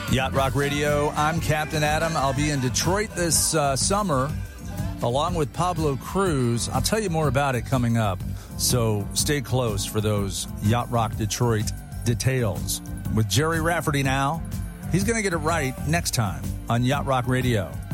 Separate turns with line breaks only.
Yacht Rock Radio, I'm Captain Adam. I'll be in Detroit this summer along with Pablo Cruz. I'll tell you more about it coming up, so stay close for those Yacht Rock Detroit details. With Jerry Rafferty now, he's going to get it right next time on Yacht Rock Radio.